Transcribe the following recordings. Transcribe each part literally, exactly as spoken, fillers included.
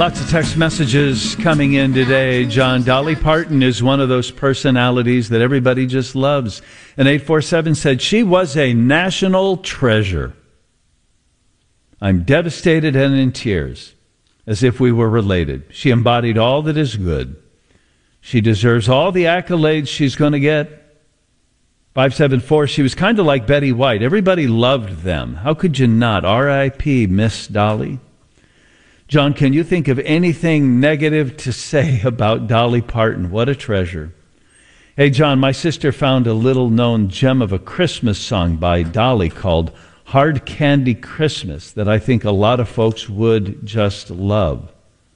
Lots of text messages coming in today. John, Dolly Parton is one of those personalities that everybody just loves. And eight four seven said, she was a national treasure. I'm devastated and in tears, as if we were related. She embodied all that is good. She deserves all the accolades she's going to get. five seven four, she was kind of like Betty White. Everybody loved them. How could you not? R I P Miss Dolly. John, can you think of anything negative to say about Dolly Parton? What a treasure. Hey, John, my sister found a little-known gem of a Christmas song by Dolly called Hard Candy Christmas that I think a lot of folks would just love.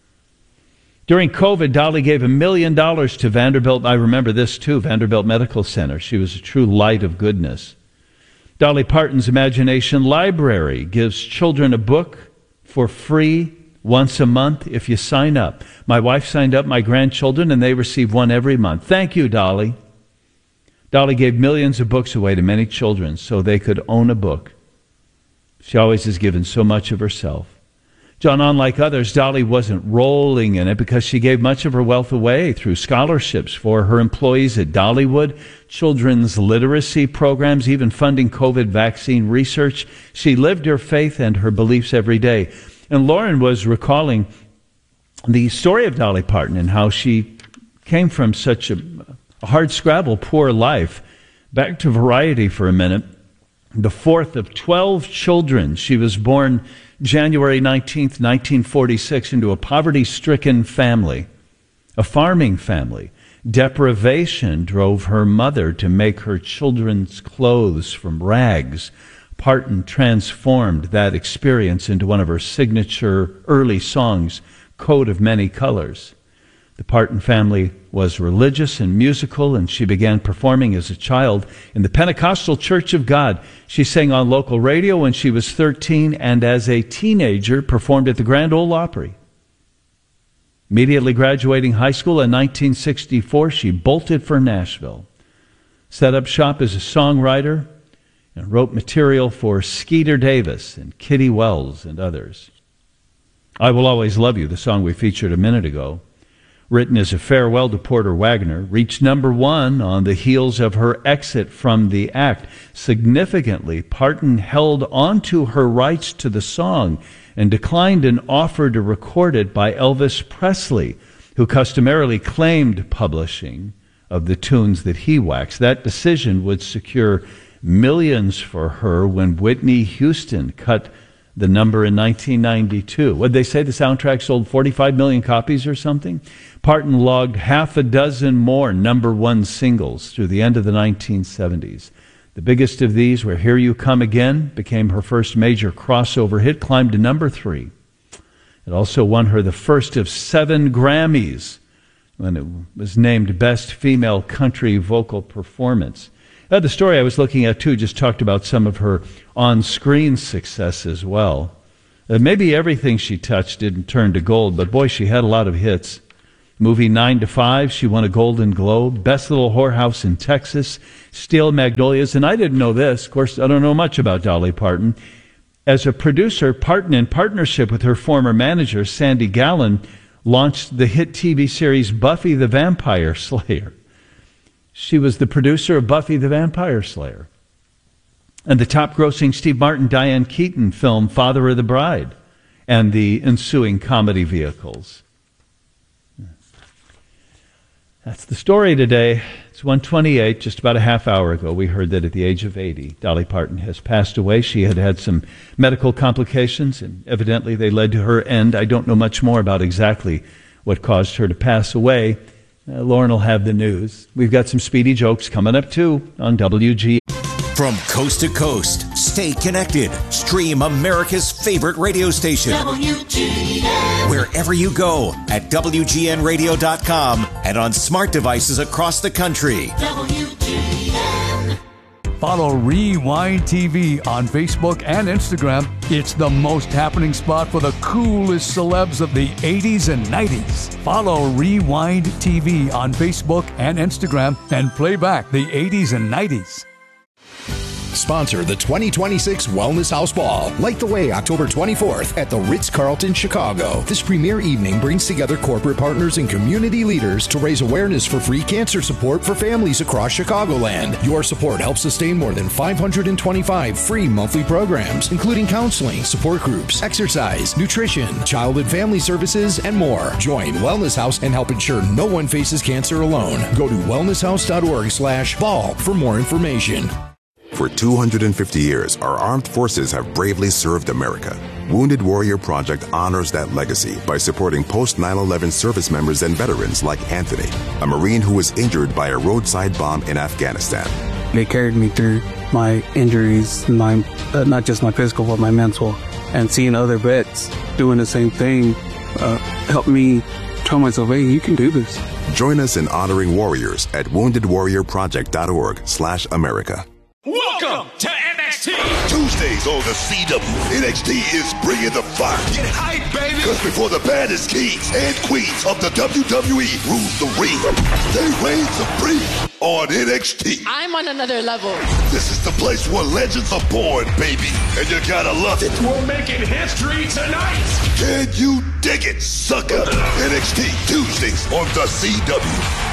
During COVID, Dolly gave a million dollars to Vanderbilt. I remember this, too, Vanderbilt Medical Center. She was a true light of goodness. Dolly Parton's Imagination Library gives children a book for free once a month if you sign up. My wife signed up, my grandchildren, and they receive one every month. Thank you, Dolly. Dolly gave millions of books away to many children so they could own a book. She always has given so much of herself. John, unlike others, Dolly wasn't rolling in it because she gave much of her wealth away through scholarships for her employees at Dollywood, children's literacy programs, even funding COVID vaccine research. She lived her faith and her beliefs every day. And Lauren was recalling the story of Dolly Parton and how she came from such a hard-scrabble, poor life. Back to Variety for a minute. The fourth of twelve children. She was born January nineteenth, nineteen forty-six, into a poverty-stricken family, a farming family. Deprivation drove her mother to make her children's clothes from rags. Parton transformed that experience into one of her signature early songs, Coat of Many Colors. The Parton family was religious and musical, and she began performing as a child in the Pentecostal Church of God. She sang on local radio when she was thirteen, and as a teenager performed at the Grand Ole Opry. Immediately graduating high school in nineteen sixty-four, she bolted for Nashville, set up shop as a songwriter, and wrote material for Skeeter Davis and Kitty Wells and others. I Will Always Love You, the song we featured a minute ago, written as a farewell to Porter Wagoner, reached number one on the heels of her exit from the act. Significantly, Parton held on to her rights to the song and declined an offer to record it by Elvis Presley, who customarily claimed publishing of the tunes that he waxed. That decision would secure millions for her when Whitney Houston cut the number in nineteen ninety-two. What did they say? The soundtrack sold forty-five million copies or something? Parton logged half a dozen more number one singles through the end of the nineteen seventies. The biggest of these were Here You Come Again, became her first major crossover hit, climbed to number three. It also won her the first of seven Grammys when it was named Best Female Country Vocal Performance. Uh, the story I was looking at, too, just talked about some of her on-screen success as well. Uh, maybe everything she touched didn't turn to gold, but boy, she had a lot of hits. Movie nine to five, she won a Golden Globe. Best Little Whorehouse in Texas, Steel Magnolias. And I didn't know this. Of course, I don't know much about Dolly Parton. As a producer, Parton, in partnership with her former manager, Sandy Gallen, launched the hit T V series Buffy the Vampire Slayer. She was the producer of Buffy the Vampire Slayer and the top-grossing Steve Martin, Diane Keaton film Father of the Bride and the ensuing comedy vehicles. That's the story today. It's one twenty-eight, just about a half hour ago. We heard that at the age of eighty, Dolly Parton has passed away. She had had some medical complications, and evidently they led to her end. I don't know much more about exactly what caused her to pass away. Uh, Lauren will have the news. We've got some speedy jokes coming up, too, on W G. From coast to coast, stay connected. Stream America's favorite radio station. W G N. Wherever you go at W G N radio dot com and on smart devices across the country. W G N. Follow Rewind T V on Facebook and Instagram. It's the most happening spot for the coolest celebs of the eighties and nineties. Follow Rewind T V on Facebook and Instagram and play back the eighties and nineties. sponsor the twenty twenty-six Wellness House Ball. Light the way October twenty-fourth at the Ritz-Carlton, Chicago. This premier evening brings together corporate partners and community leaders to raise awareness for free cancer support for families across Chicagoland. Your support helps sustain more than five hundred twenty-five free monthly programs, including counseling, support groups, exercise, nutrition, child and family services, and more. Join Wellness House and help ensure no one faces cancer alone. Go to wellness house dot org slash ball for more information. For two hundred fifty years, our armed forces have bravely served America. Wounded Warrior Project honors that legacy by supporting post nine eleven service members and veterans like Anthony, a Marine who was injured by a roadside bomb in Afghanistan. They carried me through my injuries, my uh, not just my physical, but my mental. And seeing other vets doing the same thing uh, helped me tell myself, hey, you can do this. Join us in honoring warriors at wounded warrior project dot org slash America. Welcome to N X T. Tuesdays on the C W. N X T is bringing the fire. Get hype, baby. Because before the baddest kings and queens of the W W E rule the ring, they reign supreme on N X T. I'm on another level. This is the place where legends are born, baby. And you gotta love it. We're making history tonight. Can you dig it, sucker? N X T Tuesdays on the C W.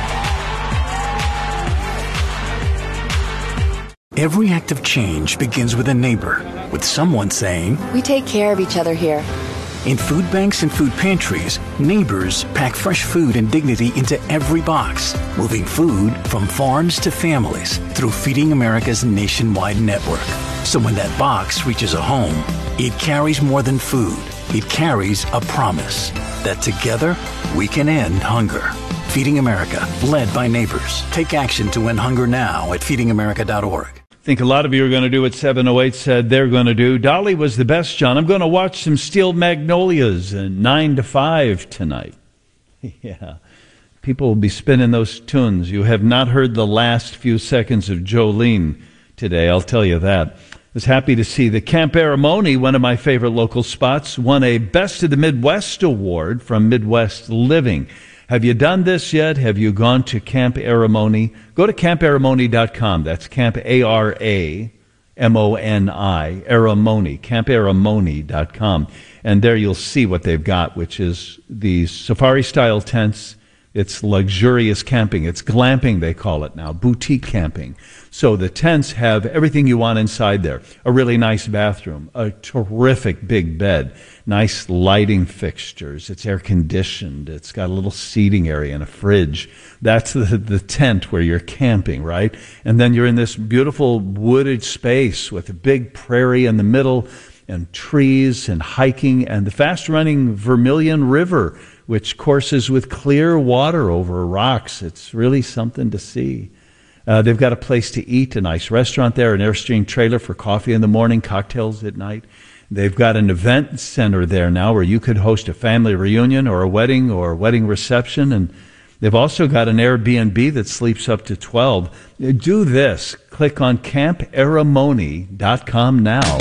Every act of change begins with a neighbor, with someone saying, "We take care of each other here." In food banks and food pantries, neighbors pack fresh food and dignity into every box, moving food from farms to families through Feeding America's nationwide network. So when that box reaches a home, it carries more than food. It carries a promise that together we can end hunger. Feeding America, led by neighbors. Take action to end hunger now at feeding america dot org. I think a lot of you are going to do what seven oh eight said they're going to do. Dolly was the best, John. I'm going to watch some Steel Magnolias and nine to five tonight. Yeah. People will be spinning those tunes. You have not heard the last few seconds of Jolene today, I'll tell you that. I was happy to see the Camp Aramoni, one of my favorite local spots, won a Best of the Midwest award from Midwest Living. Have you done this yet? Have you gone to Camp Aramoni? Go to camp aramoni dot com. That's Camp A R A M O N I, Aramoni, camp aramoni dot com. And there you'll see what they've got, which is these safari-style tents. It's luxurious camping. It's glamping, they call it now, boutique camping. So the tents have everything you want inside there. A really nice bathroom, a terrific big bed, nice lighting fixtures. It's air-conditioned. It's got a little seating area and a fridge. That's the, the tent where you're camping, right? And then you're in this beautiful wooded space with a big prairie in the middle and trees and hiking and the fast-running Vermilion River, which courses with clear water over rocks. It's really something to see. Uh, they've got a place to eat, a nice restaurant there, an Airstream trailer for coffee in the morning, cocktails at night. They've got an event center there now where you could host a family reunion or a wedding or a wedding reception. And they've also got an Airbnb that sleeps up to twelve. Do this. Click on camp aramoni dot com now.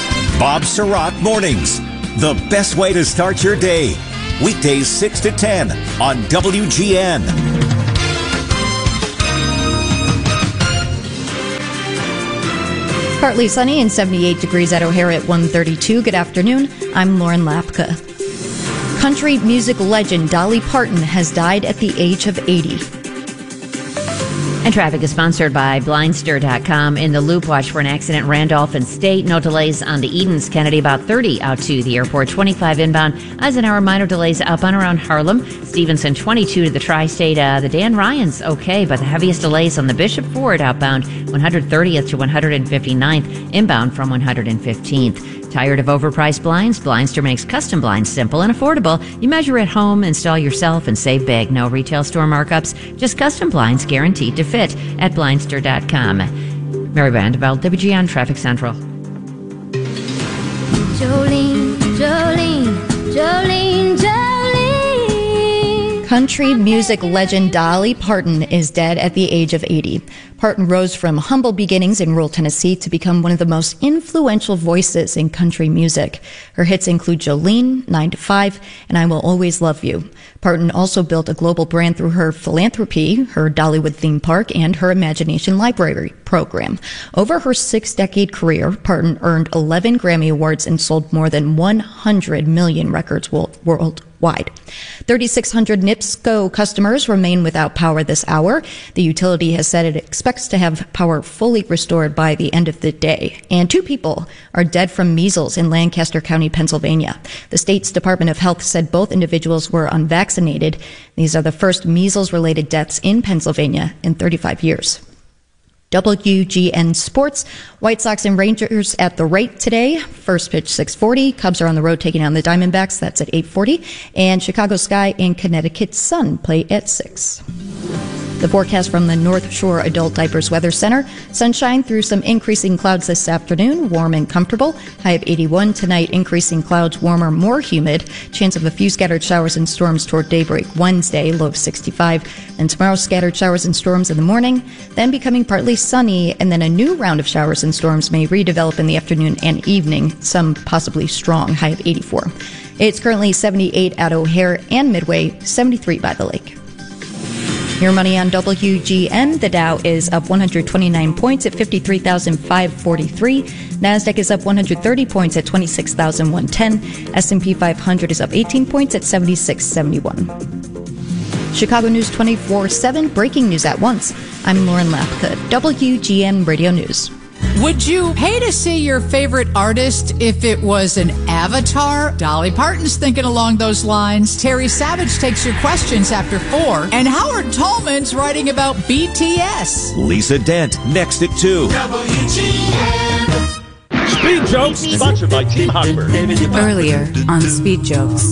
Bob Surratt Mornings, the best way to start your day. Weekdays six to ten on W G N. Partly sunny and seventy-eight degrees at O'Hare at one thirty-two. Good afternoon. I'm Lauren Lapka. Country music legend Dolly Parton has died at the age of eighty. And traffic is sponsored by Blindster dot com. In the Loop, watch for an accident, Randolph and State. No delays on the Edens. Kennedy, about thirty out to the airport. twenty-five inbound. Eisenhower, minor delays outbound around Harlem. Stevenson, twenty-two to the Tri-State. Uh, the Dan Ryan's okay, but the heaviest delays on the Bishop Ford outbound. one hundred thirtieth to one hundred fifty-ninth. Inbound from one hundred fifteenth. Tired of overpriced blinds? Blindster makes custom blinds simple and affordable. You measure at home, install yourself, and save big. No retail store markups, just custom blinds guaranteed to fit at Blindster dot com. Mary Vanderveld, W G N Traffic Central. Jolene, Jolene, Jolene, Jolene. Country music legend Dolly Parton is dead at the age of eighty. Parton rose from humble beginnings in rural Tennessee to become one of the most influential voices in country music. Her hits include Jolene, nine to five, and I Will Always Love You. Parton also built a global brand through her philanthropy, her Dollywood theme park, and her Imagination Library program. Over her six-decade career, Parton earned eleven Grammy Awards and sold more than one hundred million records worldwide. thirty-six hundred NIPSCO customers remain without power this hour. The utility has said it expects to have power fully restored by the end of the day. And two people are dead from measles in Lancaster County, Pennsylvania. The state's Department of Health said both individuals were unvaccinated. These are the first measles-related deaths in Pennsylvania in thirty-five years. W G N Sports, White Sox and Rangers at the rate today. First pitch six forty. Cubs are on the road taking on the Diamondbacks. That's at eight forty. And Chicago Sky and Connecticut Sun play at six. The forecast from the North Shore Adult Diapers Weather Center. Sunshine through some increasing clouds this afternoon. Warm and comfortable. High of eighty-one. Tonight, increasing clouds, warmer, more humid. Chance of a few scattered showers and storms toward daybreak Wednesday. Low of sixty-five. And tomorrow, scattered showers and storms in the morning. Then becoming partly sunny. And then a new round of showers and storms may redevelop in the afternoon and evening. Some possibly strong. High of eighty-four. It's currently seventy-eight at O'Hare and Midway. seventy-three by the lake. Your money on W G N. The Dow is up one hundred twenty-nine points at fifty-three thousand five hundred forty-three. NASDAQ is up one hundred thirty points at twenty-six thousand one hundred ten. S and P five hundred is up eighteen points at seventy-six seventy-one. Chicago News twenty-four seven. Breaking news at once. I'm Lauren Lapka, W G N Radio News. Would you pay to see your favorite artist if it was an avatar? Dolly Parton's thinking along those lines. Terry Savage takes your questions after four. And Howard Tallman's writing about B T S. Lisa Dent next at two. W G N. Speed Jokes, sponsored by Team Hochberg. Earlier on Speed Jokes.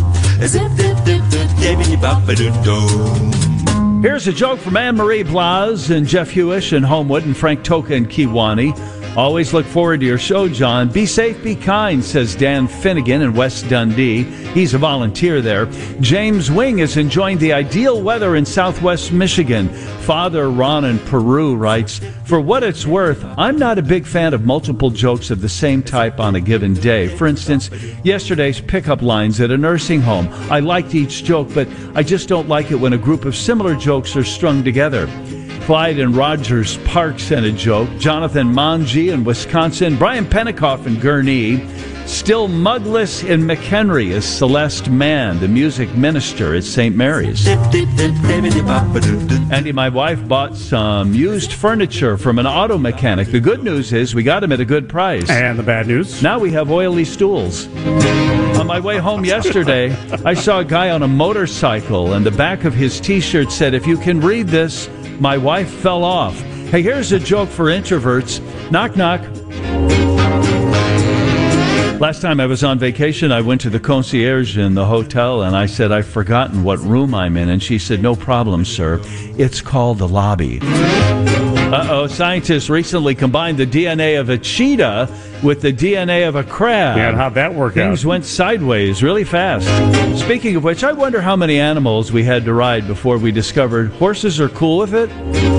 Here's a joke from Anne-Marie Blas and Jeff Hewish in Homewood and Frank Toka in Kewanee. Always look forward to your show, John. Be safe, be kind, says Dan Finnegan in West Dundee. He's a volunteer there. James Wing is enjoying the ideal weather in southwest Michigan. Father Ron in Peru writes, for what it's worth, I'm not a big fan of multiple jokes of the same type on a given day. For instance, yesterday's pickup lines at a nursing home. I liked each joke, but I just don't like it when a group of similar jokes are strung together. Clyde and Rogers Park sent a joke. Jonathan Manji in Wisconsin. Brian Pentecoff in Gurnee. Still mugless in McHenry is Celeste Mann, the music minister at Saint Mary's. Andy, my wife, bought some used furniture from an auto mechanic. The good news is we got them at a good price. And the bad news? Now we have oily stools. On my way home yesterday, I saw a guy on a motorcycle, and the back of his T-shirt said, if you can read this, my wife fell off. Hey, here's a joke for introverts. Knock, knock. Last time I was on vacation, I went to the concierge in the hotel, and I said, I've forgotten what room I'm in. And she said, no problem, sir. It's called the lobby. Uh-oh, scientists recently combined the D N A of a cheetah with the D N A of a crab. Yeah, and how'd that work out? Things went sideways really fast. Speaking of which, I wonder how many animals we had to ride before we discovered horses are cool with it.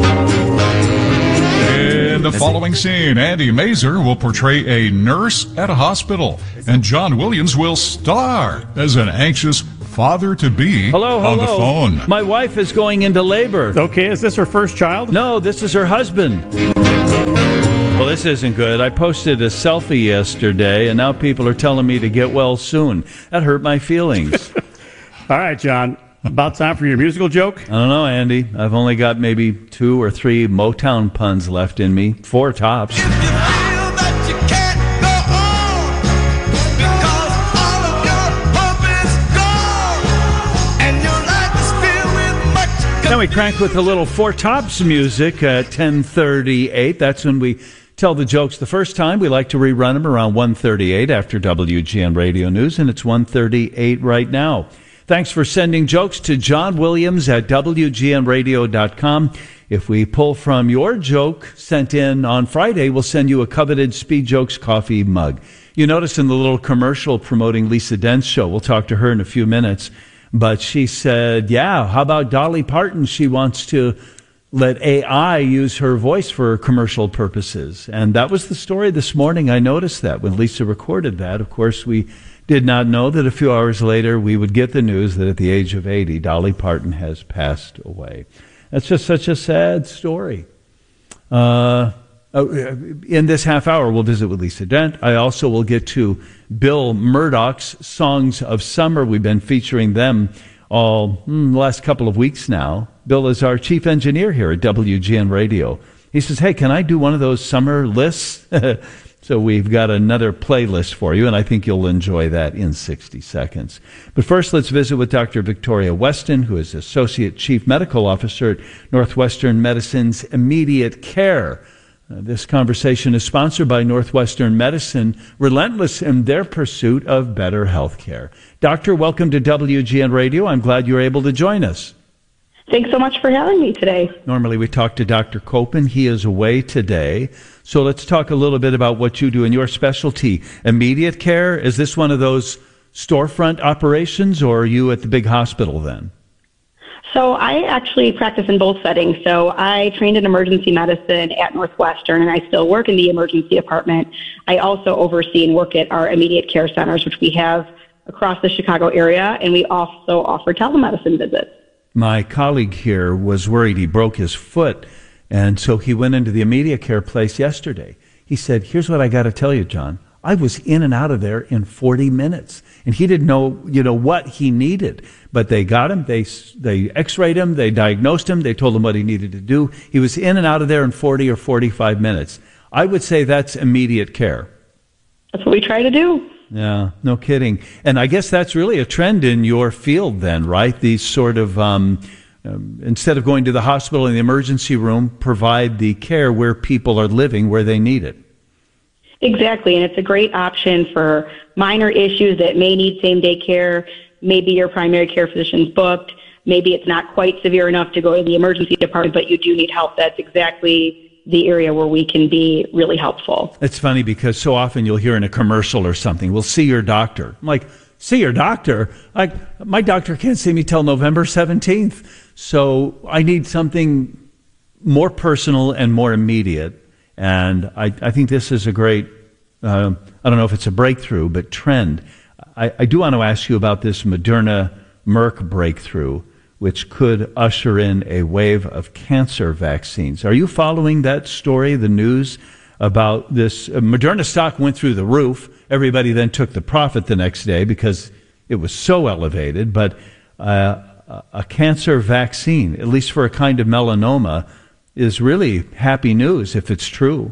In the following scene, Andy Mazer will portray a nurse at a hospital, and John Williams will star as an anxious father-to-be hello, hello. on the phone. My wife is going into labor. Okay, is this her first child? No, this is her husband. Well, this isn't good. I posted a selfie yesterday, and now people are telling me to get well soon. That hurt my feelings. All right, John. About time for your musical joke? I don't know, Andy. I've only got maybe two or three Motown puns left in me. Four tops. Now we crank with a little Four Tops music at ten thirty-eight. That's when we tell the jokes the first time. We like to rerun them around one thirty-eight after W G N Radio News, and it's one thirty-eight right now. Thanks for sending jokes to John Williams at W G N radio dot com. If we pull from your joke sent in on Friday, we'll send you a coveted Speed Jokes coffee mug. You notice in the little commercial promoting Lisa Dent's show, we'll talk to her in a few minutes, But she said, yeah, how about Dolly Parton? She wants to let A I use her voice for commercial purposes. And that was the story this morning. I noticed that when Lisa recorded that. Of course, we did not know that a few hours later we would get the news that at the age of eighty, Dolly Parton has passed away. That's just such a sad story. Uh, in this half hour, we'll visit with Lisa Dent. I also will get to Bill Murdoch's Songs of Summer. We've been featuring them all mm, the last couple of weeks now. Bill is our chief engineer here at W G N Radio. He says, hey, can I do one of those summer lists? So we've got another playlist for you, and I think you'll enjoy that in sixty seconds. But first, let's visit with Doctor Victoria Weston, who is Associate Chief Medical Officer at Northwestern Medicine's Immediate Care. Uh, this conversation is sponsored by Northwestern Medicine, relentless in their pursuit of better health care. Doctor, welcome to W G N Radio. I'm glad you're able to join us. Thanks so much for having me today. Normally we talk to Doctor Copen. He is away today. So let's talk a little bit about what you do in your specialty. Immediate care, is this one of those storefront operations, or are you at the big hospital then? So I actually practice in both settings. So I trained in emergency medicine at Northwestern, and I still work in the emergency department. I also oversee and work at our immediate care centers, which we have across the Chicago area, and we also offer telemedicine visits. My colleague here was worried he broke his foot, and so he went into the immediate care place yesterday. He said, here's what I got to tell you, John. I was in and out of there in forty minutes, and he didn't know, you know, what he needed. But they got him, they they x-rayed him, they diagnosed him, they told him what he needed to do. He was in and out of there in forty or forty-five minutes. I would say that's immediate care. That's what we try to do. Yeah, no kidding. And I guess that's really a trend in your field then, right? These sort of, um, um, instead of going to the hospital in the emergency room, provide the care where people are living, where they need it. Exactly, and it's a great option for minor issues that may need same-day care. Maybe your primary care physician's booked. Maybe it's not quite severe enough to go to the emergency department, but you do need help. That's exactly the area where we can be really helpful. It's funny because so often you'll hear in a commercial or something, we'll see your doctor. I'm like, see your doctor? Like, my doctor can't see me till November seventeenth. So I need something more personal and more immediate. And I, I think this is a great, uh, I don't know if it's a breakthrough, but trend. I, I do want to ask you about this Moderna-Merck breakthrough, which could usher in a wave of cancer vaccines. Are you following that story, the news about this? Uh, Moderna stock went through the roof. Everybody then took the profit the next day because it was so elevated. But uh, a cancer vaccine, at least for a kind of melanoma, is really happy news if it's true.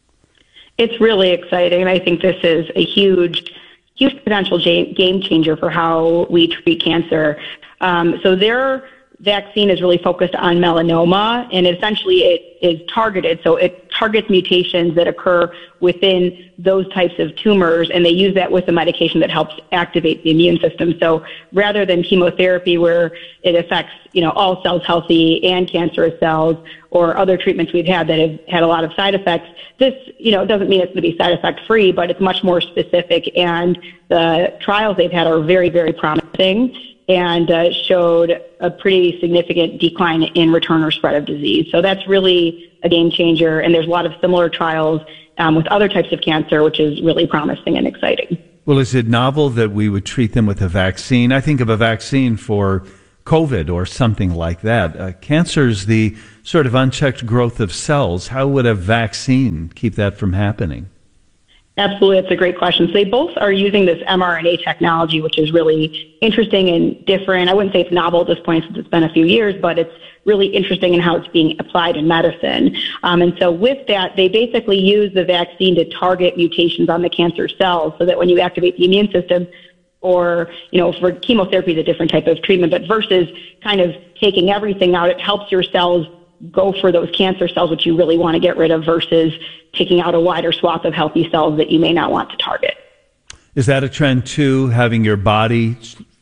It's really exciting. I think this is a huge, huge potential game changer for how we treat cancer. Um, so their vaccine is really focused on melanoma, and essentially it is targeted. So it targets mutations that occur within those types of tumors, and they use that with a medication that helps activate the immune system. So rather than chemotherapy, where it affects, you know, all cells healthy and cancerous cells, or other treatments we've had that have had a lot of side effects, this, you know, doesn't mean it's going to be side effect free, but it's much more specific. And the trials they've had are very, very promising, and uh, showed a pretty significant decline in return or spread of disease. So that's really a game changer, and there's a lot of similar trials um, with other types of cancer, which is really promising and exciting. Well, is it novel that we would treat them with a vaccine? I think of a vaccine for COVID or something like that. Uh, cancer is the sort of unchecked growth of cells. How would a vaccine keep that from happening? Absolutely. It's a great question. So they both are using this mRNA technology, which is really interesting and different. I wouldn't say it's novel at this point since it's been a few years, but it's really interesting in how it's being applied in medicine. Um, and so with that, they basically use the vaccine to target mutations on the cancer cells so that when you activate the immune system, or, you know, for chemotherapy is a different type of treatment, but versus kind of taking everything out, it helps your cells go for those cancer cells, which you really want to get rid of, versus taking out a wider swath of healthy cells that you may not want to target. Is that a trend too, having your body,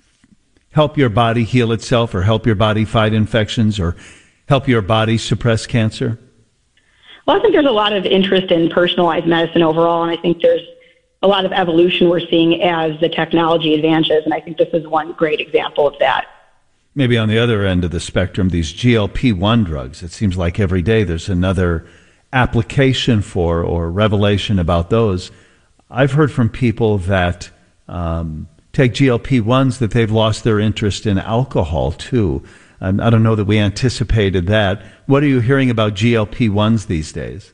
help your body heal itself, or help your body fight infections, or help your body suppress cancer? Well, I think there's a lot of interest in personalized medicine overall, and I think there's a lot of evolution we're seeing as the technology advances, and I think this is one great example of that. maybe on the other end of the spectrum, these G L P one drugs. It seems like every day there's another application for or revelation about those. I've heard from people that um, take G L P ones that they've lost their interest in alcohol too. Um, I don't know that we anticipated that. What are you hearing about G L P ones these days?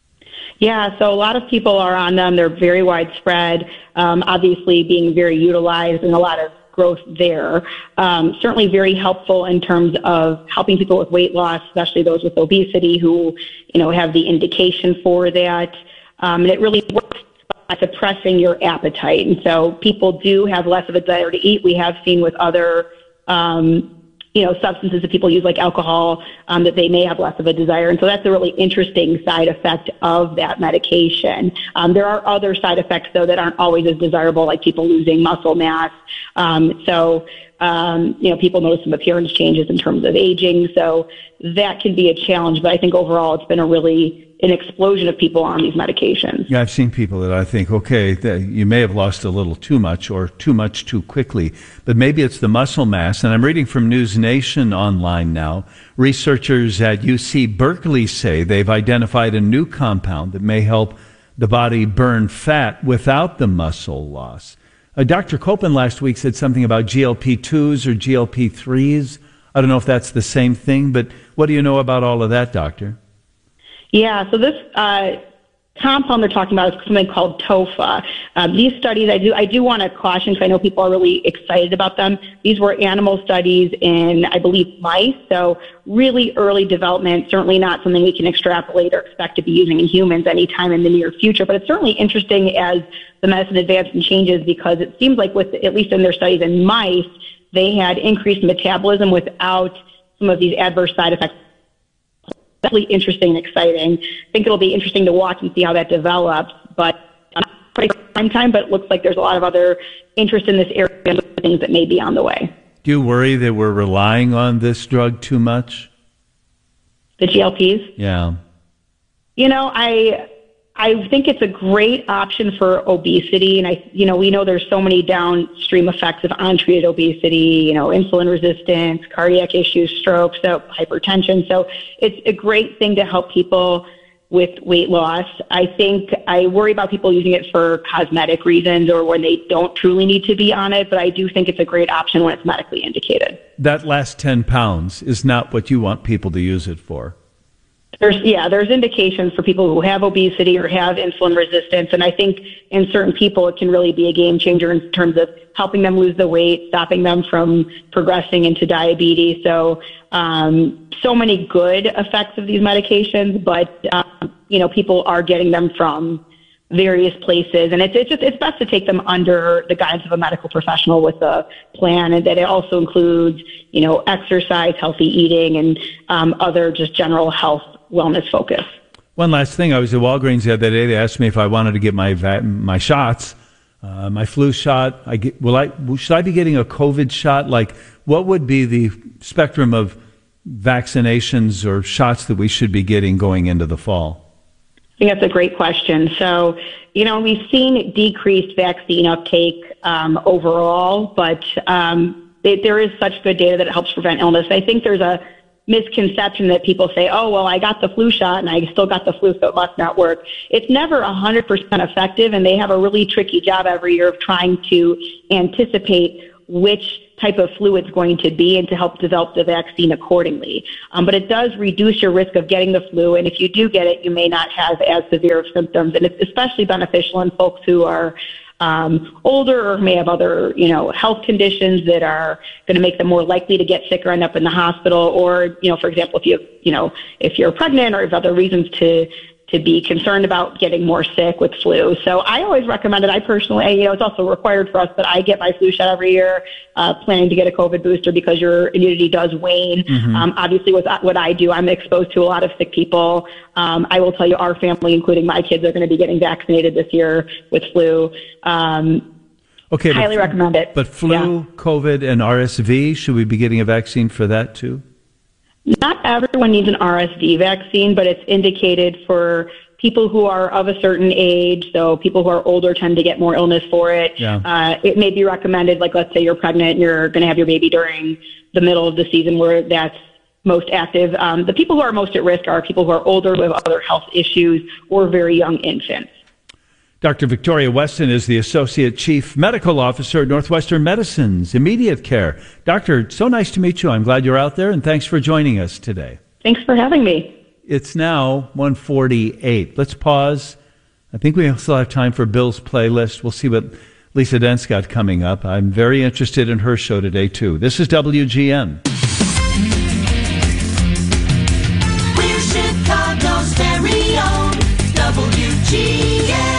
Yeah, so a lot of people are on them. They're very widespread, um, obviously being very utilized and a lot of growth there. Um, certainly very helpful in terms of helping people with weight loss, especially those with obesity who, you know, have the indication for that. Um, and it really works by suppressing your appetite. And so people do have less of a desire to eat. We have seen with other um you know, substances that people use like alcohol, um, that they may have less of a desire. And so that's a really interesting side effect of that medication. Um, there are other side effects, though, that aren't always as desirable, like people losing muscle mass. Um, so, um, you know, people notice some appearance changes in terms of aging. So that can be a challenge. But I think overall it's been a really an explosion of people on these medications. Yeah, I've seen people that I think, okay, that you may have lost a little too much or too much too quickly, but maybe it's the muscle mass. And I'm reading from News Nation online now. Researchers at U C Berkeley say they've identified a new compound that may help the body burn fat without the muscle loss. Uh, Doctor Copeland last week said something about G L P twos or G L P threes. I don't know if that's the same thing, but what do you know about all of that, Doctor? Yeah, so this uh, compound they're talking about is something called TOFA. Um, these studies, I do I do want to caution because I know people are really excited about them. These were animal studies in, I believe, mice, so really early development, certainly not something we can extrapolate or expect to be using in humans anytime in the near future, but it's certainly interesting as the medicine advances and changes because it seems like with, at least in their studies in mice, they had increased metabolism without some of these adverse side effects. Definitely interesting and exciting. I think it'll be interesting to watch and see how that develops, but not quite prime time, but it looks like there's a lot of other interest in this area and things that may be on the way. Do you worry that we're relying on this drug too much? The G L Ps? Yeah. You know, I I think it's a great option for obesity, and I, you know, we know there's so many downstream effects of untreated obesity, you know, insulin resistance, cardiac issues, strokes, so hypertension. So it's a great thing to help people with weight loss. I think I worry about people using it for cosmetic reasons or when they don't truly need to be on it, but I do think it's a great option when it's medically indicated. That last ten pounds is not what you want people to use it for. There's, yeah, there's indications for people who have obesity or have insulin resistance. And I think in certain people, it can really be a game changer in terms of helping them lose the weight, stopping them from progressing into diabetes. So, um, so many good effects of these medications, but, um, you know, people are getting them from various places. And it's, it's just, it's best to take them under the guidance of a medical professional with a plan, and that it also includes, you know, exercise, healthy eating, and um, other just general health wellness focus. One last thing. I was at Walgreens the other day. They asked me if I wanted to get my va- my shots, uh, my flu shot. I get, will I, should I be getting a COVID shot? Like, what would be the spectrum of vaccinations or shots that we should be getting going into the fall? I think that's a great question. So, you know, we've seen decreased vaccine uptake um, overall, but um, it, there is such good data that it helps prevent illness. I think there's a misconception that people say, oh, well, I got the flu shot and I still got the flu, so it must not work. It's never one hundred percent effective, and they have a really tricky job every year of trying to anticipate which type of flu it's going to be and to help develop the vaccine accordingly. Um, but it does reduce your risk of getting the flu, and if you do get it, you may not have as severe of symptoms, and it's especially beneficial in folks who are um, older or may have other, you know, health conditions that are going to make them more likely to get sick or end up in the hospital, or, you know, for example, if you, you know, if you're pregnant or have other reasons to to be concerned about getting more sick with flu. So I always recommend it. I personally, you know, it's also required for us that I get my flu shot every year, uh, planning to get a COVID booster because your immunity does wane. Mm-hmm. Um, obviously, with what I do, I'm exposed to a lot of sick people. Um, I will tell you, our family, including my kids, are going to be getting vaccinated this year with flu. Um, okay, highly but, recommend it. But flu, yeah. COVID, and R S V, should we be getting a vaccine for that too? Not everyone needs an R S V vaccine, but it's indicated for people who are of a certain age, so people who are older tend to get more illness for it. Yeah. Uh, it may be recommended, like let's say you're pregnant and you're going to have your baby during the middle of the season where that's most active. Um, the people who are most at risk are people who are older, who have other health issues, or very young infants. Doctor Victoria Weston is the Associate Chief Medical Officer at Northwestern Medicine's Immediate Care. Doctor, so nice to meet you. I'm glad you're out there, and thanks for joining us today. Thanks for having me. It's now one forty-eight. Let's pause. I think we still have time for Bill's playlist. We'll see what Lisa Dent's got coming up. I'm very interested in her show today, too. This is W G N. We're Chicago's very own W G N.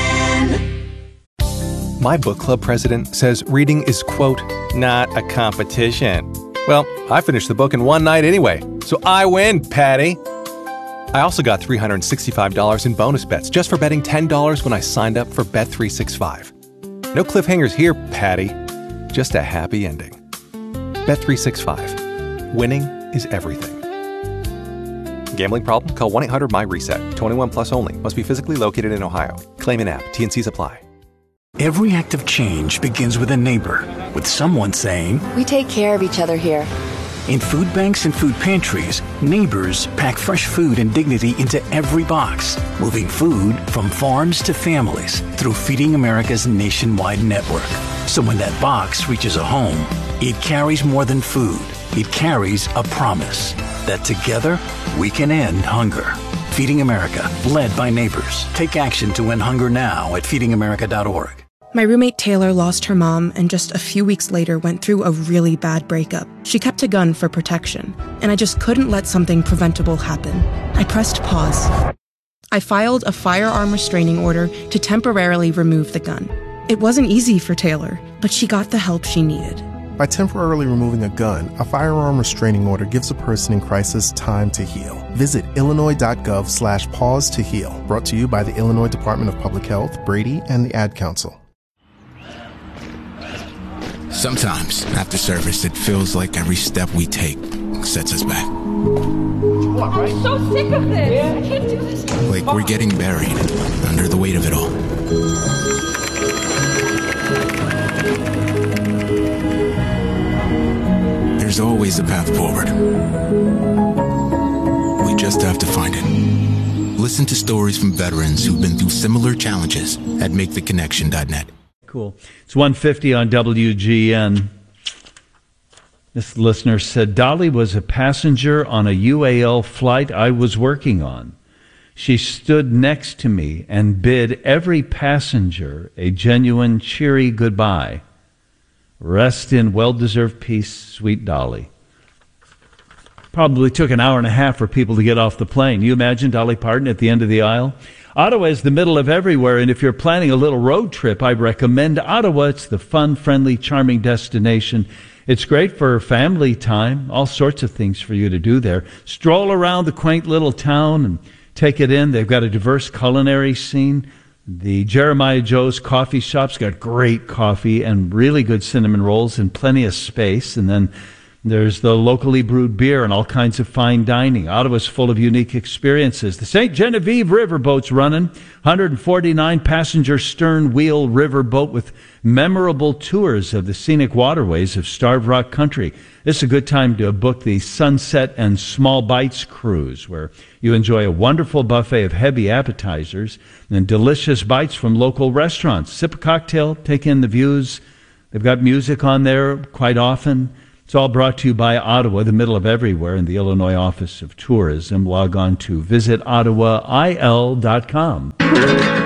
My book club president says reading is, quote, not a competition. Well, I finished the book in one night anyway, so I win, Patty. I also got three hundred sixty-five dollars in bonus bets just for betting ten dollars when I signed up for Bet three sixty-five. No cliffhangers here, Patty. Just a happy ending. Bet three sixty-five. Winning is everything. Gambling problem? Call one eight hundred my reset. twenty-one plus only. Must be physically located in Ohio. Claim in app. T and Cs apply. Every act of change begins with a neighbor, with someone saying, "We take care of each other here." In food banks and food pantries, neighbors pack fresh food and dignity into every box, moving food from farms to families through Feeding America's nationwide network. So when that box reaches a home, it carries more than food. It carries a promise that together we can end hunger. Feeding America, led by neighbors. Take action to end hunger now at feeding america dot org. My roommate Taylor lost her mom and just a few weeks later went through a really bad breakup. She kept a gun for protection, and I just couldn't let something preventable happen. I pressed pause. I filed a firearm restraining order to temporarily remove the gun. It wasn't easy for Taylor, but she got the help she needed. By temporarily removing a gun, a firearm restraining order gives a person in crisis time to heal. Visit illinois.gov slash pause to heal. Brought to you by the Illinois Department of Public Health, Brady, and the Ad Council. Sometimes, after service, it feels like every step we take sets us back. I'm so sick of this. I can't do this. Like we're getting buried under the weight of it all. There's always a path forward. We just have to find it. Listen to stories from veterans who've been through similar challenges at make the connection dot net. Cool. It's one fifty on W G N. This listener said, Dolly was a passenger on a U A L flight I was working on. She stood next to me and bid every passenger a genuine, cheery goodbye. Rest in well-deserved peace, sweet Dolly. Probably took an hour and a half for people to get off the plane. You imagine Dolly Parton at the end of the aisle? Ottawa is the middle of everywhere, and if you're planning a little road trip, I recommend Ottawa. It's the fun, friendly, charming destination. It's great for family time, all sorts of things for you to do there. Stroll around the quaint little town and take it in. They've got a diverse culinary scene. The Jeremiah Joe's coffee shop's got great coffee and really good cinnamon rolls and plenty of space. And then there's the locally brewed beer and all kinds of fine dining. Ottawa's full of unique experiences. The Saint Genevieve Riverboat's running, one hundred forty-nine passenger stern wheel riverboat with memorable tours of the scenic waterways of Starved Rock Country. This is a good time to book the Sunset and Small Bites cruise, where you enjoy a wonderful buffet of heavy appetizers and delicious bites from local restaurants. Sip a cocktail, take in the views. They've got music on there quite often. It's all brought to you by Ottawa, the middle of everywhere, in the Illinois Office of Tourism. Log on to visit ottawa I L dot com.